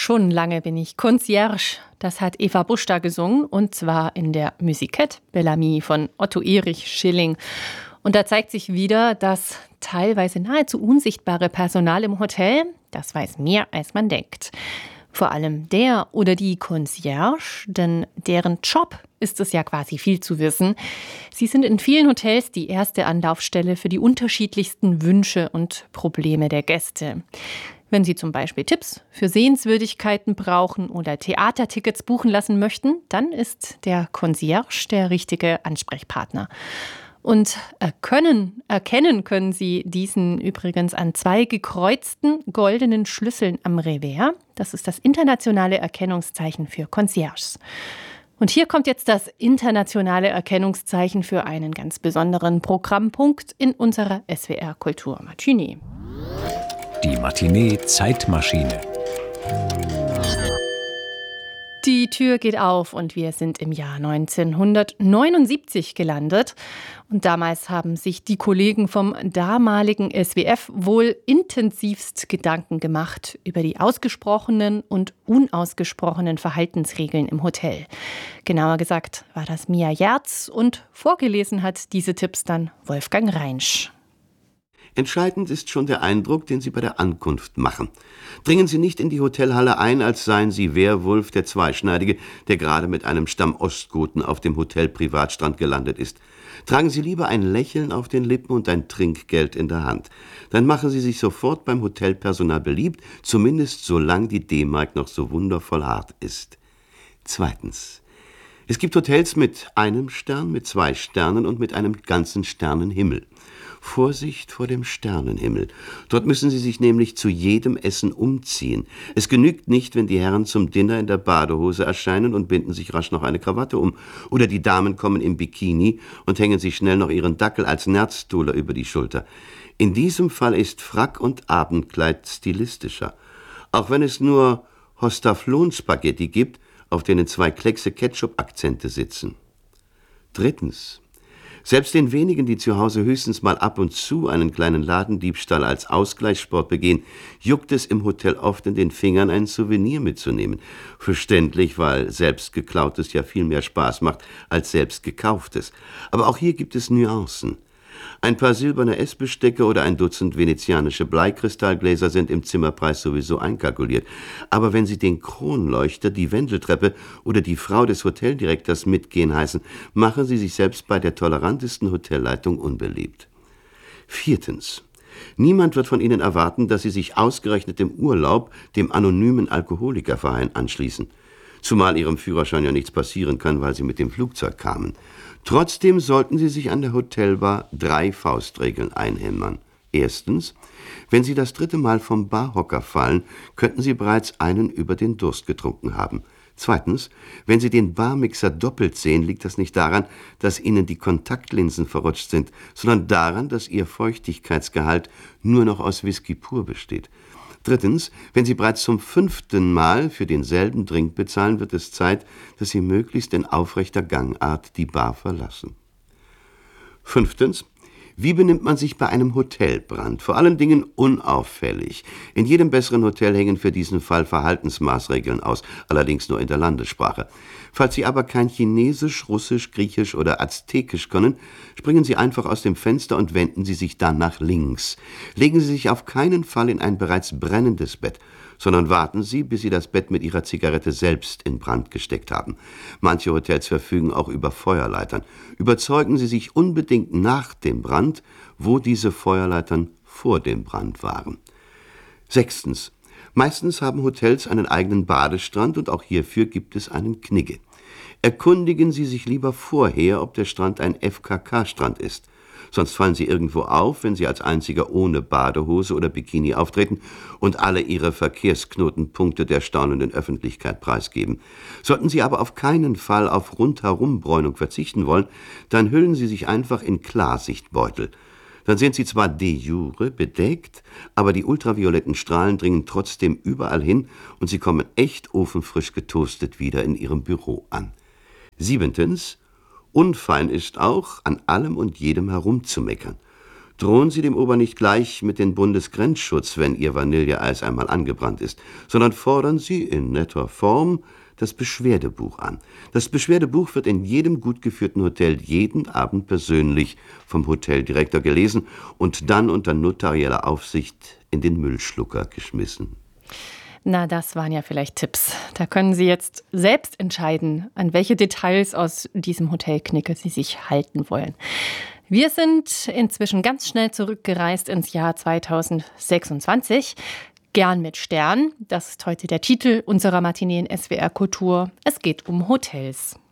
Schon lange bin ich Concierge. Das hat Eva Busch da gesungen, und zwar in der Musicette Bellamy von Otto Erich Schilling. Und da zeigt sich wieder, dass teilweise nahezu unsichtbare Personal im Hotel, das weiß mehr, als man denkt. Vor allem der oder die Concierge, denn deren Job ist es ja quasi viel zu wissen. Sie sind in vielen Hotels die erste Anlaufstelle für die unterschiedlichsten Wünsche und Probleme der Gäste. Wenn Sie zum Beispiel Tipps für Sehenswürdigkeiten brauchen oder Theatertickets buchen lassen möchten, dann ist der Concierge der richtige Ansprechpartner. Und erkennen können Sie diesen übrigens an 2 gekreuzten goldenen Schlüsseln am Revers. Das ist das internationale Erkennungszeichen für Concierges. Und hier kommt jetzt das internationale Erkennungszeichen für einen ganz besonderen Programmpunkt in unserer SWR Kultur Matinee. Die Matinee-Zeitmaschine. Die Tür geht auf und wir sind im Jahr 1979 gelandet. Und damals haben sich die Kollegen vom damaligen SWF wohl intensivst Gedanken gemacht über die ausgesprochenen und unausgesprochenen Verhaltensregeln im Hotel. Genauer gesagt war das Mia Jerz und vorgelesen hat diese Tipps dann Wolfgang Reinsch. Entscheidend ist schon der Eindruck, den Sie bei der Ankunft machen. Dringen Sie nicht in die Hotelhalle ein, als seien Sie Werwolf, der Zweischneidige, der gerade mit einem Stamm Ostgoten auf dem Hotel-Privatstrand gelandet ist. Tragen Sie lieber ein Lächeln auf den Lippen und ein Trinkgeld in der Hand. Dann machen Sie sich sofort beim Hotelpersonal beliebt, zumindest solange die D-Mark noch so wundervoll hart ist. Zweitens. Es gibt Hotels mit einem Stern, mit 2 Sternen und mit einem ganzen Sternenhimmel. Vorsicht vor dem Sternenhimmel. Dort müssen Sie sich nämlich zu jedem Essen umziehen. Es genügt nicht, wenn die Herren zum Dinner in der Badehose erscheinen und binden sich rasch noch eine Krawatte um. Oder die Damen kommen im Bikini und hängen sich schnell noch ihren Dackel als Nerztuller über die Schulter. In diesem Fall ist Frack und Abendkleid stilistischer. Auch wenn es nur Hostaflon-Spaghetti gibt, auf denen 2 Kleckse Ketchup-Akzente sitzen. Drittens. Selbst den wenigen, die zu Hause höchstens mal ab und zu einen kleinen Ladendiebstahl als Ausgleichssport begehen, juckt es im Hotel oft in den Fingern, ein Souvenir mitzunehmen. Verständlich, weil selbst geklautes ja viel mehr Spaß macht als selbst gekauftes. Aber auch hier gibt es Nuancen. Ein paar silberne Essbestecke oder ein Dutzend venezianische Bleikristallgläser sind im Zimmerpreis sowieso einkalkuliert. Aber wenn Sie den Kronleuchter, die Wendeltreppe oder die Frau des Hoteldirektors mitgehen heißen, machen Sie sich selbst bei der tolerantesten Hotelleitung unbeliebt. Viertens. Niemand wird von Ihnen erwarten, dass Sie sich ausgerechnet im Urlaub dem anonymen Alkoholikerverein anschließen. Zumal Ihrem Führerschein ja nichts passieren kann, weil Sie mit dem Flugzeug kamen. Trotzdem sollten Sie sich an der Hotelbar 3 Faustregeln einhämmern. Erstens, wenn Sie das 3. Mal vom Barhocker fallen, könnten Sie bereits einen über den Durst getrunken haben. Zweitens, wenn Sie den Barmixer doppelt sehen, liegt das nicht daran, dass Ihnen die Kontaktlinsen verrutscht sind, sondern daran, dass Ihr Feuchtigkeitsgehalt nur noch aus Whisky pur besteht. Drittens, wenn Sie bereits zum 5. Mal für denselben Drink bezahlen, wird es Zeit, dass Sie möglichst in aufrechter Gangart die Bar verlassen. Fünftens, wie benimmt man sich bei einem Hotelbrand? Vor allen Dingen unauffällig. In jedem besseren Hotel hängen für diesen Fall Verhaltensmaßregeln aus, allerdings nur in der Landessprache. Falls Sie aber kein Chinesisch, Russisch, Griechisch oder Aztekisch können, springen Sie einfach aus dem Fenster und wenden Sie sich dann nach links. Legen Sie sich auf keinen Fall in ein bereits brennendes Bett, sondern warten Sie, bis Sie das Bett mit Ihrer Zigarette selbst in Brand gesteckt haben. Manche Hotels verfügen auch über Feuerleitern. Überzeugen Sie sich unbedingt nach dem Brand, wo diese Feuerleitern vor dem Brand waren. Sechstens. Meistens haben Hotels einen eigenen Badestrand und auch hierfür gibt es einen Knigge. Erkundigen Sie sich lieber vorher, ob der Strand ein FKK-Strand ist. Sonst fallen Sie irgendwo auf, wenn Sie als Einziger ohne Badehose oder Bikini auftreten und alle Ihre Verkehrsknotenpunkte der staunenden Öffentlichkeit preisgeben. Sollten Sie aber auf keinen Fall auf Rundherumbräunung verzichten wollen, dann hüllen Sie sich einfach in Klarsichtbeutel. Dann sind Sie zwar de jure bedeckt, aber die ultravioletten Strahlen dringen trotzdem überall hin und Sie kommen echt ofenfrisch getoastet wieder in Ihrem Büro an. Siebentens. Unfein ist auch, an allem und jedem herumzumeckern. Drohen Sie dem Ober nicht gleich mit dem Bundesgrenzschutz, wenn Ihr Vanilleeis einmal angebrannt ist, sondern fordern Sie in netter Form das Beschwerdebuch an. Das Beschwerdebuch wird in jedem gut geführten Hotel jeden Abend persönlich vom Hoteldirektor gelesen und dann unter notarieller Aufsicht in den Müllschlucker geschmissen. Na, das waren ja vielleicht Tipps. Da können Sie jetzt selbst entscheiden, an welche Details aus diesem Hotelknicke Sie sich halten wollen. Wir sind inzwischen ganz schnell zurückgereist ins Jahr 2026. Gern mit Stern. Das ist heute der Titel unserer Matinee in SWR Kultur. Es geht um Hotels.